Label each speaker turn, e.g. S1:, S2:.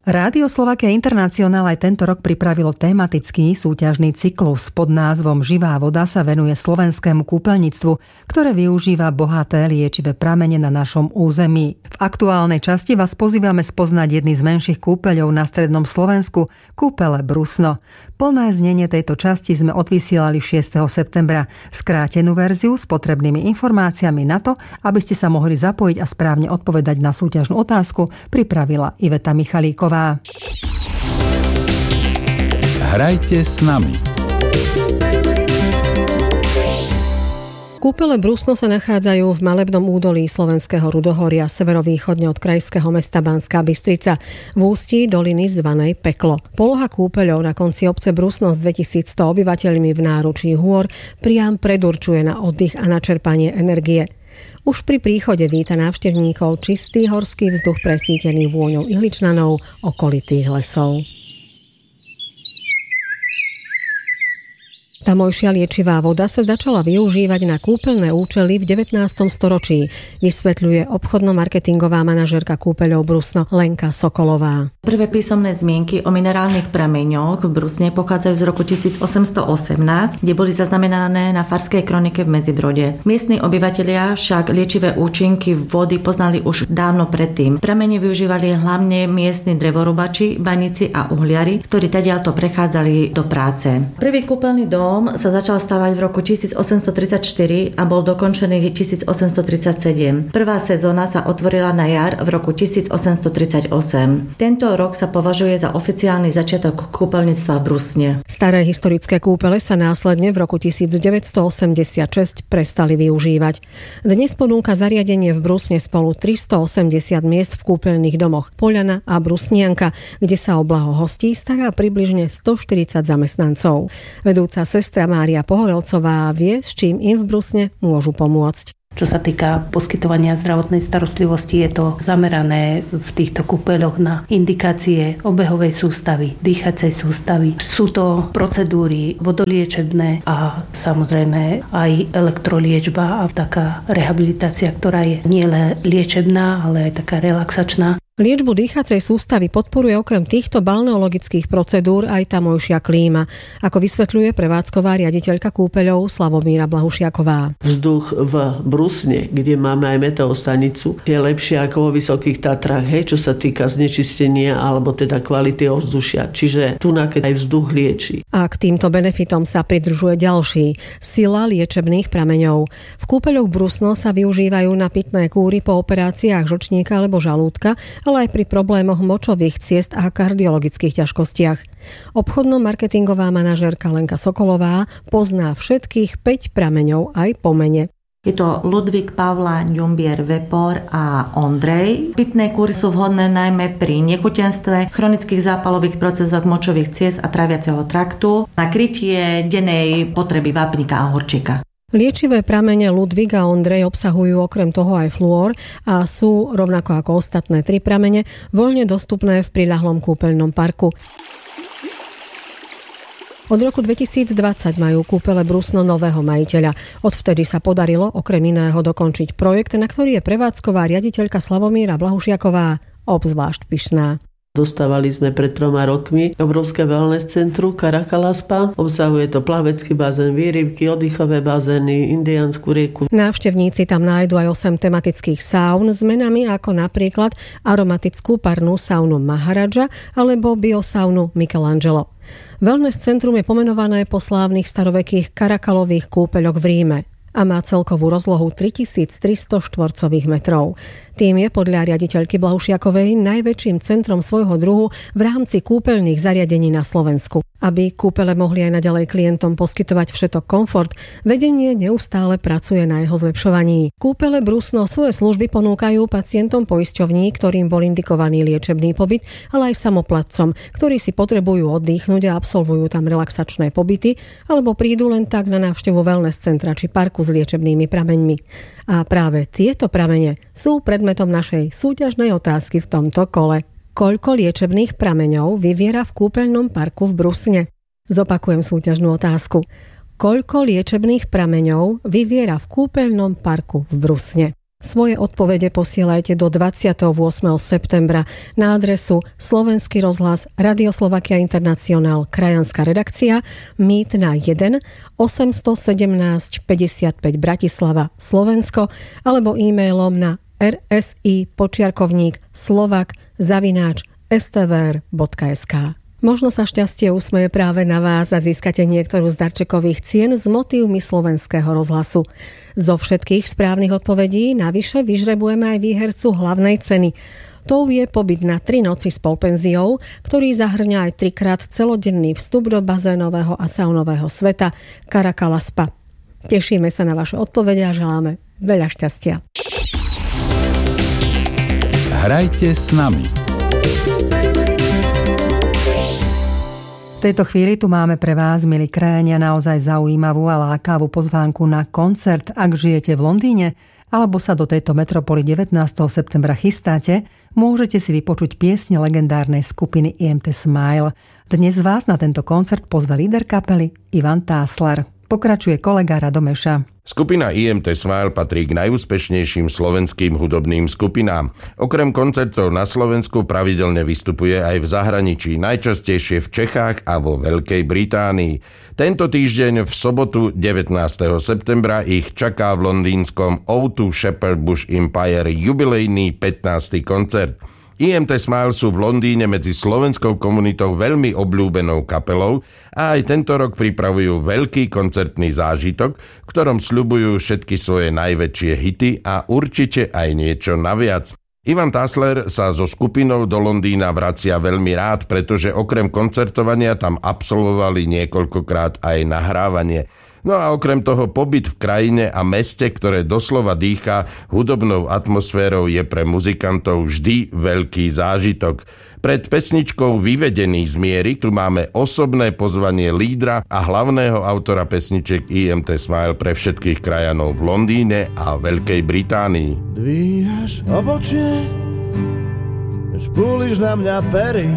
S1: Rádio Slovakia International aj tento rok pripravilo tematický súťažný cyklus pod názvom Živá voda sa venuje slovenskému kúpeľníctvu, ktoré využíva bohaté liečivé pramene na našom území. V aktuálnej časti vás pozývame spoznať jedny z menších kúpeľov na strednom Slovensku, kúpele Brusno. Plné znenie tejto časti sme odvysielali 6. septembra. Skrátenú verziu s potrebnými informáciami na to, aby ste sa mohli zapojiť a správne odpovedať na súťažnú otázku, pripravila Iveta Michalíková.
S2: Hrajte s nami.
S3: Kúpele Brusno sa nachádzajú v malebnom údolí Slovenského rudohoria severovýchodne od krajského mesta Banská Bystrica v ústí doliny zvanej Peklo. Poloha kúpeľov na konci obce Brusno s 2100 obyvateľmi v náručí hôr priam predurčuje na oddych a načerpanie energie. Už pri príchode víta návštevníkov čistý horský vzduch presýtený vôňou ihličnanov okolitých lesov. Tamojšia liečivá voda sa začala využívať na kúpeľné účely v 19. storočí, vysvetľuje obchodno-marketingová manažérka kúpeľov Brusno Lenka Sokolová.
S4: Prvé písomné zmienky o minerálnych prameňoch v Brusne pochádzajú z roku 1818, kde boli zaznamenané na farskej kronike v Medzibrode. Miestni obyvatelia však liečivé účinky vody poznali už dávno predtým. Pramene využívali hlavne miestni drevorubači, baníci a uhliari, ktorí tadiaľto prechádzali do práce. Prvý kúpeľný dom sa začal stavať v roku 1834 a bol dokončený 1837. Prvá sezóna sa otvorila na jar v roku 1838. Tento rok sa považuje za oficiálny začiatok kúpeľníctva v Brusne.
S3: Staré historické kúpele sa následne v roku 1986 prestali využívať. Dnes ponúka zariadenie v Brusne spolu 380 miest v kúpeľných domoch Poľana a Brusnianka, kde sa o blaho hostí stará približne 140 zamestnancov. Vedúca sestra Mária Pohorelcová vie, s čím im v Brusne môžu pomôcť.
S5: Čo sa týka poskytovania zdravotnej starostlivosti, je to zamerané v týchto kúpeľoch na indikácie obehovej sústavy, dýchacej sústavy. Sú to procedúry vodoliečebné a samozrejme aj elektroliečba a taká rehabilitácia, ktorá je nielen liečebná, ale aj taká relaxačná.
S3: Liečbu dýchacej sústavy podporuje okrem týchto balneologických procedúr aj tamojšia klíma, ako vysvetľuje prevádzková riaditeľka kúpeľov Slavomíra Blahušiaková.
S6: Vzduch v Brusne, kde máme aj meteostanicu, je lepšie ako vo Vysokých Tatrách, čo sa týka znečistenia alebo teda kvality ovzdušia. Čiže tu aj vzduch lieči. A
S3: k týmto benefitom sa pridružuje ďalší, sila liečebných prameňov. V kúpeľoch Brusno sa využívajú na pitné kúry po operáciách žlčníka alebo žalúdka, ale aj pri problémoch močových ciest a kardiologických ťažkostiach. Obchodno-marketingová manažérka Lenka Sokolová pozná všetkých 5 prameňov aj po mene.
S4: Je to Ludvík, Pavla, Ďumbier, Vepor a Ondrej. Pitné kúry sú vhodné najmä pri nechutenstve, chronických zápalových procesoch močových ciest a traviaceho traktu, na krytie dennej potreby vápnika a horčíka.
S3: Liečivé pramene Ludvík a Ondrej obsahujú okrem toho aj fluor a sú, rovnako ako ostatné 3 pramene, voľne dostupné v priľahlom kúpeľnom parku. Od roku 2020 majú kúpele Brusno nového majiteľa. Odvtedy sa podarilo okrem iného dokončiť projekt, na ktorý je prevádzková riaditeľka Slavomíra Blahušiaková obzvlášť pyšná.
S6: Dostávali sme pred 3 rokmi obrovské wellness centrum Karakalaspa. Obsahuje to plavecký bazén, výrybky, oddychové bazény, indiánsku rieku.
S3: Návštevníci tam nájdu aj 8 tematických saun s menami ako napríklad aromatickú parnú saunu Maharaja alebo biosaunu Michelangelo. Wellness centrum je pomenované po slávnych starovekých karakalových kúpeľoch v Ríme a má celkovú rozlohu 3300 štvorcových metrov. Tým je podľa riaditeľky Blahušiakovej najväčším centrom svojho druhu v rámci kúpeľných zariadení na Slovensku. Aby kúpele mohli aj naďalej klientom poskytovať všetok komfort, vedenie neustále pracuje na jeho zlepšovaní. Kúpele Brusno svoje služby ponúkajú pacientom poisťovní, ktorým bol indikovaný liečebný pobyt, ale aj samoplatcom, ktorí si potrebujú oddychnúť a absolvujú tam relaxačné pobyty, alebo prídu len tak na návštevu wellness centra či parku s liečebnými prameňmi. A práve tieto pramene sú predmetom našej súťažnej otázky v tomto kole. Koľko liečebných prameňov vyviera v kúpeľnom parku v Brusne? Zopakujem súťažnú otázku. Koľko liečebných prameňov vyviera v kúpeľnom parku v Brusne? Svoje odpovede posielajte do 28. septembra na adresu Slovenský rozhlas, Radio Slovakia International, krajanská redakcia, Mýtna 1, 817 55 Bratislava, Slovensko, alebo e-mailom na rsi@slovak@stvr.sk. Možno sa šťastie usmeje práve na vás a získate niektorú z darčekových cien s motívmi Slovenského rozhlasu. Zo všetkých správnych odpovedí navyše vyžrebujeme aj výhercu hlavnej ceny. Tou je pobyt na 3 noci s polpenziou, ktorý zahrňa aj 3-krát celodenný vstup do bazénového a saunového sveta Caracalla Spa. Tešíme sa na vaše odpovede a želáme veľa šťastia.
S2: Hrajte s nami.
S1: V tejto chvíli tu máme pre vás, milí krajania, naozaj zaujímavú a lákavú pozvánku na koncert. Ak žijete v Londýne alebo sa do tejto metropoly 19. septembra chystáte, môžete si vypočuť piesne legendárnej skupiny IMT Smile. Dnes vás na tento koncert pozve líder kapely Ivan Tásler. Pokračuje kolega Rado Meša.
S7: Skupina IMT Smile patrí k najúspešnejším slovenským hudobným skupinám. Okrem koncertov na Slovensku pravidelne vystupuje aj v zahraničí, najčastejšie v Čechách a vo Veľkej Británii. Tento týždeň v sobotu 19. septembra ich čaká v londýnskom O2 Shepherd Bush Empire jubilejný 15. koncert. IMT Smile sú v Londýne medzi slovenskou komunitou veľmi obľúbenou kapelou a aj tento rok pripravujú veľký koncertný zážitok, v ktorom sľubujú všetky svoje najväčšie hity a určite aj niečo naviac. Ivan Tásler sa so skupinou do Londýna vracia veľmi rád, pretože okrem koncertovania tam absolvovali niekoľkokrát aj nahrávanie. No a okrem toho pobyt v krajine a meste, ktoré doslova dýcha hudobnou atmosférou, je pre muzikantov vždy veľký zážitok. Pred pesničkou Vyvedený z miery tu máme osobné pozvanie lídra a hlavného autora pesniček IMT Smile pre všetkých krajanov v Londýne a Veľkej Británii.
S8: Dvíhaš obočie, žbúliš na mňa pery,